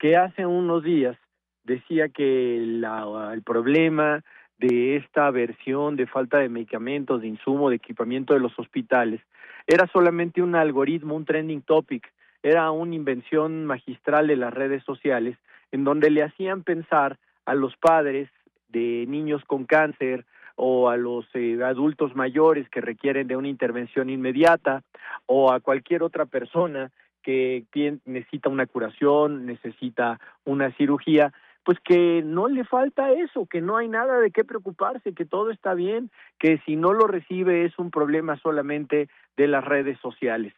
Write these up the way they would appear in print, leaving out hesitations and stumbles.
que hace unos días decía que el problema de esta versión de falta de medicamentos, de insumo, de equipamiento de los hospitales, era solamente un algoritmo, un trending topic, era una invención magistral de las redes sociales, en donde le hacían pensar a los padres de niños con cáncer o a los adultos mayores que requieren de una intervención inmediata o a cualquier otra persona que necesita una curación, necesita una cirugía, pues que no le falta eso, que no hay nada de qué preocuparse, que todo está bien, que si no lo recibe es un problema solamente de las redes sociales.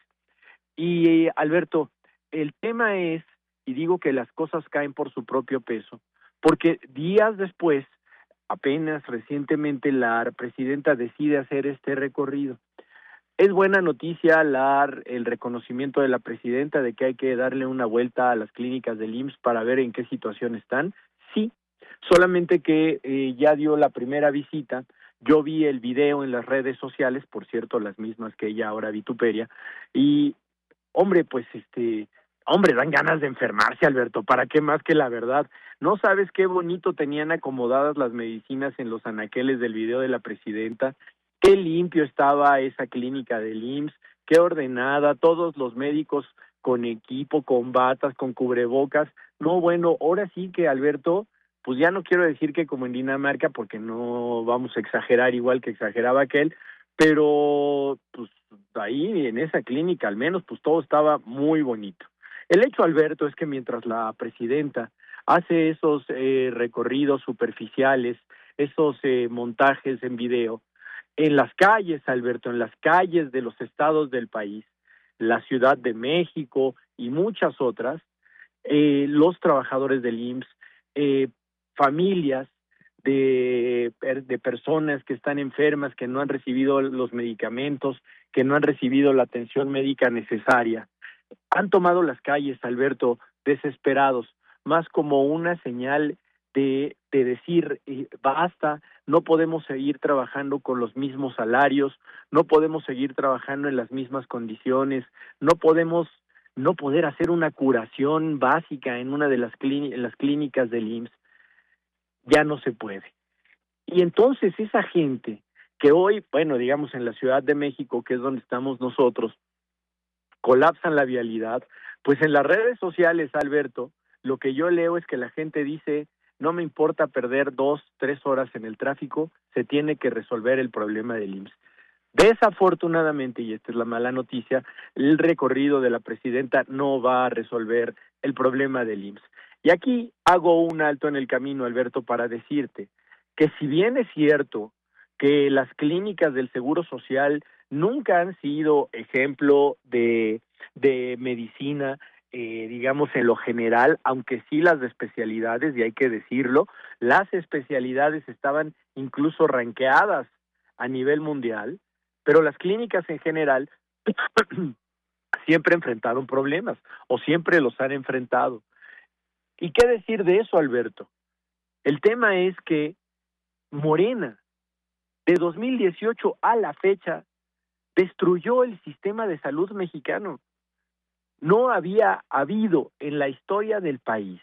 Y Alberto, el tema es, y digo que las cosas caen por su propio peso, porque días después, apenas recientemente, la presidenta decide hacer este recorrido. Es buena noticia el reconocimiento de la presidenta de que hay que darle una vuelta a las clínicas del IMSS para ver en qué situación están. Sí, solamente que ya dio la primera visita. Yo vi el video en las redes sociales, por cierto, las mismas que ella ahora vituperia, y hombre, pues hombre, dan ganas de enfermarse, Alberto, ¿para qué más que la verdad? ¿No sabes qué bonito tenían acomodadas las medicinas en los anaqueles del video de la presidenta? Qué limpio estaba esa clínica del IMSS, qué ordenada, todos los médicos con equipo, con batas, con cubrebocas. No, bueno, ahora sí que, Alberto, pues ya no quiero decir que como en Dinamarca, porque no vamos a exagerar igual que exageraba aquel, pero pues ahí en esa clínica al menos pues todo estaba muy bonito. El hecho, Alberto, es que mientras la presidenta hace esos recorridos superficiales, esos montajes en video, en las calles, Alberto, en las calles de los estados del país, la Ciudad de México y muchas otras, los trabajadores del IMSS, familias de personas que están enfermas, que no han recibido los medicamentos, que no han recibido la atención médica necesaria, han tomado las calles, Alberto, desesperados, más como una señal de decir, basta, no podemos seguir trabajando con los mismos salarios, no podemos seguir trabajando en las mismas condiciones, no podemos no poder hacer una curación básica en una de las clínicas del IMSS, ya no se puede. Y entonces esa gente que hoy, bueno, digamos en la Ciudad de México, que es donde estamos nosotros, colapsan la vialidad, pues en las redes sociales, Alberto, lo que yo leo es que la gente dice, no me importa perder 2, 3 horas en el tráfico, se tiene que resolver el problema del IMSS. Desafortunadamente, y esta es la mala noticia, el recorrido de la presidenta no va a resolver el problema del IMSS. Y aquí hago un alto en el camino, Alberto, para decirte que si bien es cierto que las clínicas del Seguro Social nunca han sido ejemplo de medicina, digamos en lo general, aunque sí las de especialidades, y hay que decirlo, las especialidades estaban incluso ranqueadas a nivel mundial, pero las clínicas en general siempre enfrentaron problemas, o siempre los han enfrentado. ¿Y qué decir de eso, Alberto? El tema es que Morena, de 2018 a la fecha, destruyó el sistema de salud mexicano. No había habido en la historia del país,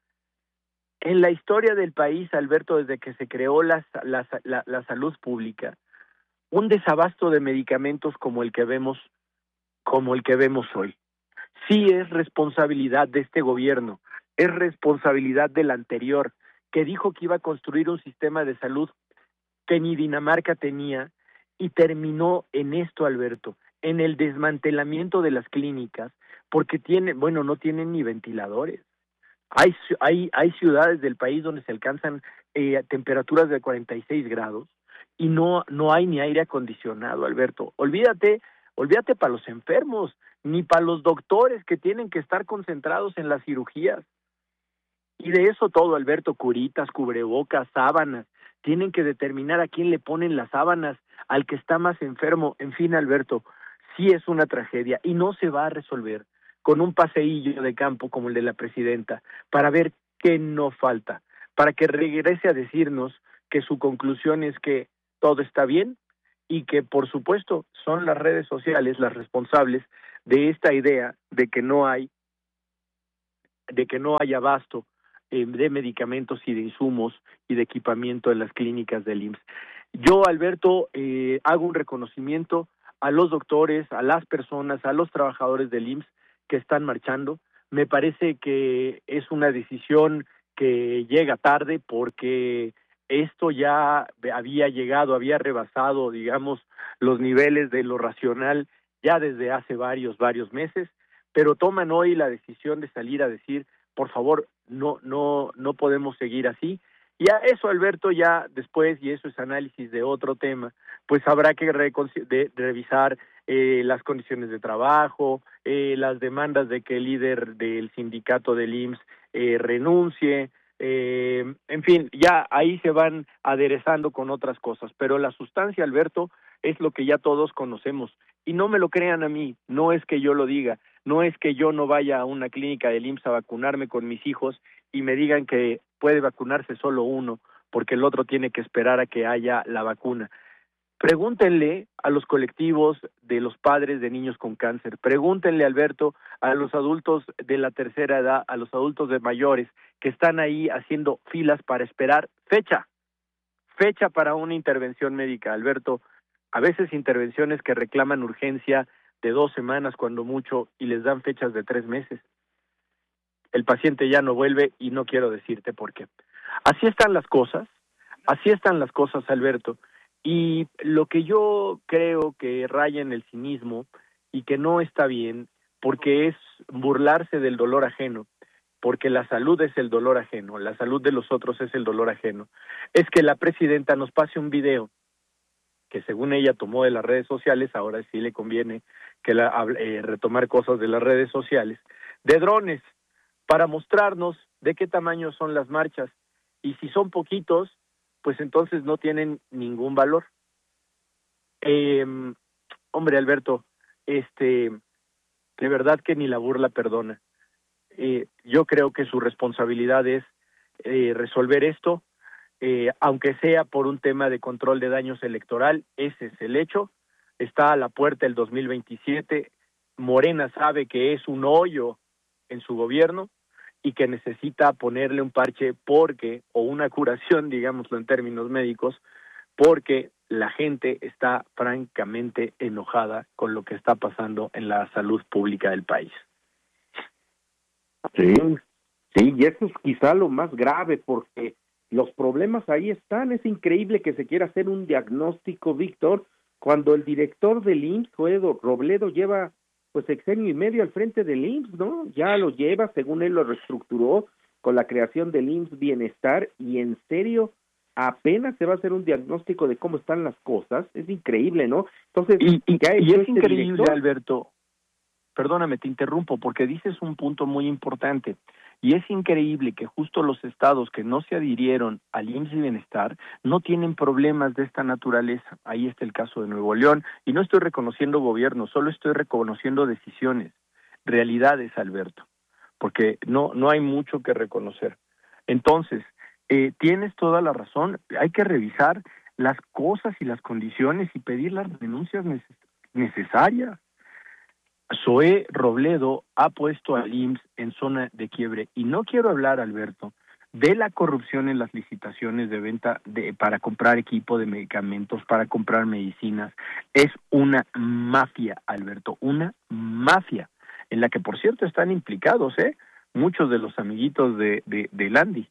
Alberto, desde que se creó la salud pública, un desabasto de medicamentos como el que vemos hoy. Sí es responsabilidad de este gobierno, es responsabilidad del anterior, que dijo que iba a construir un sistema de salud que ni Dinamarca tenía, y terminó en esto, Alberto, en el desmantelamiento de las clínicas, porque no tienen ni ventiladores. Hay ciudades del país donde se alcanzan temperaturas de 46 grados y no hay ni aire acondicionado, Alberto. Olvídate para los enfermos, ni para los doctores que tienen que estar concentrados en las cirugías. Y de eso todo, Alberto, curitas, cubrebocas, sábanas, tienen que determinar a quién le ponen las sábanas, al que está más enfermo. En fin, Alberto, sí es una tragedia y no se va a resolver con un paseillo de campo como el de la presidenta, para ver qué no falta, para que regrese a decirnos que su conclusión es que todo está bien y que, por supuesto, son las redes sociales las responsables de esta idea de que no hay de que no haya abasto de medicamentos y de insumos y de equipamiento en las clínicas del IMSS. Yo, Alberto, hago un reconocimiento a los doctores, a las personas, a los trabajadores del IMSS que están marchando. Me parece que es una decisión que llega tarde porque esto ya había rebasado, digamos, los niveles de lo racional ya desde hace varios meses, pero toman hoy la decisión de salir a decir, por favor, no podemos seguir así. Y a eso, Alberto, ya después, y eso es análisis de otro tema, pues habrá que revisar las condiciones de trabajo, las demandas de que el líder del sindicato del IMSS renuncie, en fin, ya ahí se van aderezando con otras cosas, pero la sustancia, Alberto, es lo que ya todos conocemos. Y no me lo crean a mí, no es que yo lo diga, no es que yo no vaya a una clínica del IMSS a vacunarme con mis hijos y me digan que puede vacunarse solo uno, porque el otro tiene que esperar a que haya la vacuna. Pregúntenle a los colectivos de los padres de niños con cáncer, pregúntenle, Alberto, a los adultos de la tercera edad, a los adultos de mayores que están ahí haciendo filas para esperar fecha para una intervención médica, Alberto. A veces intervenciones que reclaman urgencia de 2 semanas cuando mucho y les dan fechas de 3 meses. El paciente ya no vuelve y no quiero decirte por qué. Así están las cosas, Alberto. Y lo que yo creo que raya en el cinismo y que no está bien, porque es burlarse del dolor ajeno, porque la salud es el dolor ajeno, la salud de los otros es el dolor ajeno, es que la presidenta nos pase un video que según ella tomó de las redes sociales, ahora sí le conviene que retomar cosas de las redes sociales, de drones, para mostrarnos de qué tamaño son las marchas, y si son poquitos, pues entonces no tienen ningún valor. Hombre, Alberto, de verdad que ni la burla perdona. Yo creo que su responsabilidad es resolver esto, aunque sea por un tema de control de daños electoral. Ese es el hecho. Está a la puerta el 2027. Morena sabe que es un hoyo en su gobierno y que necesita ponerle un parche o una curación, digámoslo en términos médicos, porque la gente está francamente enojada con lo que está pasando en la salud pública del país. Sí, sí, y eso es quizá lo más grave, porque los problemas ahí están. Es increíble que se quiera hacer un diagnóstico, Víctor, cuando el director del IMSS, Joel Robledo, lleva pues sexenio y medio al frente del IMSS, ¿no? Ya lo lleva, según él lo reestructuró con la creación del IMSS Bienestar, y en serio apenas se va a hacer un diagnóstico de cómo están las cosas. Es increíble, ¿no? Entonces, y es increíble, director? Alberto, perdóname, te interrumpo, porque dices un punto muy importante, y es increíble que justo los estados que no se adhirieron al IMSS Bienestar no tienen problemas de esta naturaleza. Ahí está el caso de Nuevo León, y no estoy reconociendo gobierno, solo estoy reconociendo decisiones, realidades, Alberto, porque no hay mucho que reconocer. Entonces, tienes toda la razón, hay que revisar las cosas y las condiciones y pedir las denuncias necesarias. Zoé Robledo ha puesto al IMSS en zona de quiebre, y no quiero hablar, Alberto, de la corrupción en las licitaciones de venta para comprar equipo de medicamentos, para comprar medicinas. Es una mafia, Alberto, una mafia, en la que por cierto están implicados muchos de los amiguitos de Landy.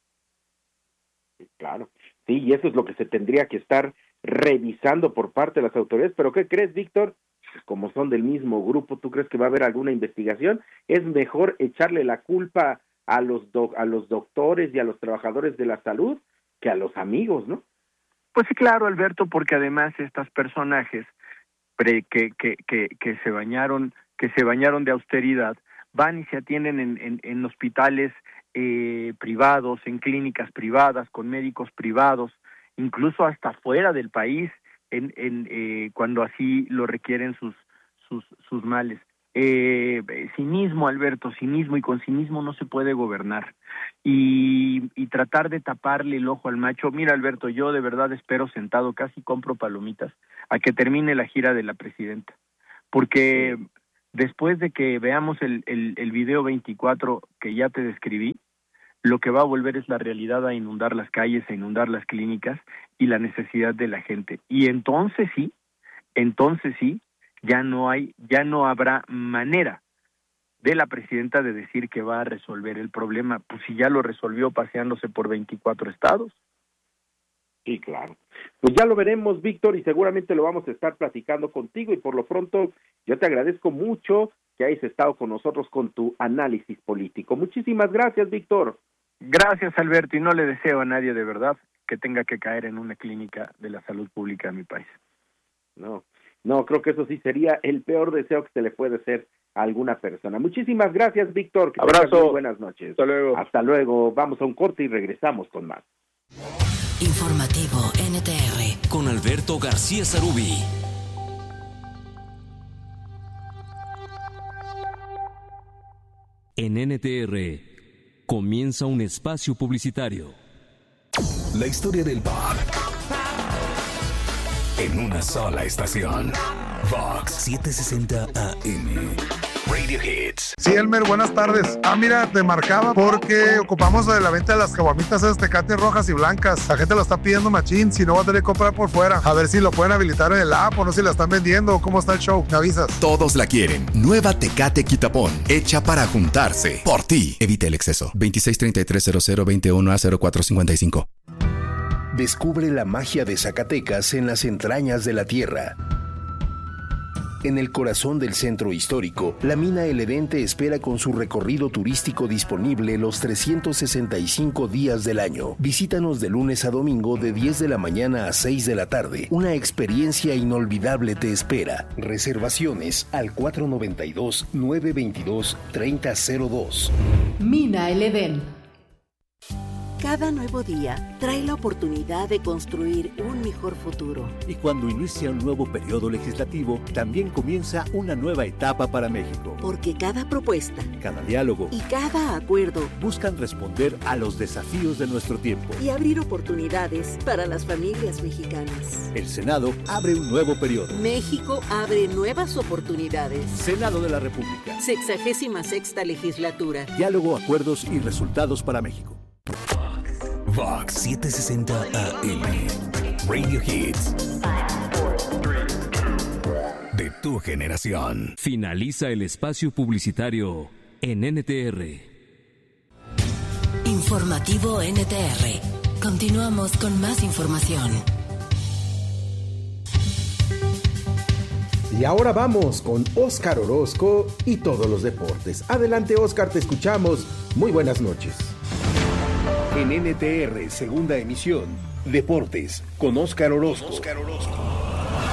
Claro, sí, y eso es lo que se tendría que estar revisando por parte de las autoridades. Pero ¿qué crees, Víctor? Como son del mismo grupo, ¿tú crees que va a haber alguna investigación? Es mejor echarle la culpa a los doctores y a los trabajadores de la salud que a los amigos, ¿no? Pues sí, claro, Alberto, porque además estos personajes que se bañaron de austeridad van y se atienden en hospitales privados, en clínicas privadas, con médicos privados, incluso hasta fuera del país, cuando así lo requieren sus males. Cinismo, Alberto, cinismo, y con cinismo no se puede gobernar. Y tratar de taparle el ojo al macho. Mira, Alberto, yo de verdad espero sentado, casi compro palomitas, a que termine la gira de la presidenta, porque después de que veamos el video 24 que ya te describí, lo que va a volver es la realidad a inundar las calles, a inundar las clínicas y la necesidad de la gente. Y entonces sí, ya no habrá manera de la presidenta de decir que va a resolver el problema, pues si ya lo resolvió paseándose por 24 estados. Sí, claro. Pues ya lo veremos, Víctor, y seguramente lo vamos a estar platicando contigo, y por lo pronto yo te agradezco mucho que hayas estado con nosotros con tu análisis político. Muchísimas gracias, Víctor. Gracias, Alberto, y no le deseo a nadie de verdad que tenga que caer en una clínica de la salud pública de mi país. No, creo que eso sí sería el peor deseo que se le puede hacer a alguna persona. Muchísimas gracias, Víctor. Que abrazo. Muy buenas noches. Hasta luego. Hasta luego. Vamos a un corte y regresamos con más. Informativo NTR con Alberto García Zarubi. En NTR comienza un espacio publicitario. La historia del pop en una sola estación. Vox 760 AM. Radio Hits. Sí, Elmer, buenas tardes. Mira, te marcaba porque ocupamos de la venta de las caguamitas Tecate rojas y blancas. La gente lo está pidiendo machín, si no va a tener que comprar por fuera. A ver si lo pueden habilitar en el app o no, si la están vendiendo. ¿Cómo está el show? Me avisas. Todos la quieren. Nueva Tecate Quitapón, hecha para juntarse. Por ti. Evita el exceso. 26330021A0455. Descubre la magia de Zacatecas en las entrañas de la tierra. En el corazón del centro histórico, la mina El Edén te espera con su recorrido turístico disponible los 365 días del año. Visítanos de lunes a domingo de 10 de la mañana a 6 de la tarde. Una experiencia inolvidable te espera. Reservaciones al 492-922-3002. Mina El Edén. Cada nuevo día trae la oportunidad de construir un mejor futuro. Y cuando inicia un nuevo periodo legislativo, también comienza una nueva etapa para México. Porque cada propuesta, cada diálogo y cada acuerdo buscan responder a los desafíos de nuestro tiempo y abrir oportunidades para las familias mexicanas. El Senado abre un nuevo periodo. México abre nuevas oportunidades. Senado de la República. 66ª legislatura. Diálogo, acuerdos y resultados para México. Vox 760 AM. Radio Hits. De tu generación. Finaliza el espacio publicitario en NTR. Informativo NTR. Continuamos con más información. Y ahora vamos con Óscar Orozco y todos los deportes. Adelante, Óscar, te escuchamos. Muy buenas noches. En NTR, segunda emisión, Deportes, con Óscar Orozco.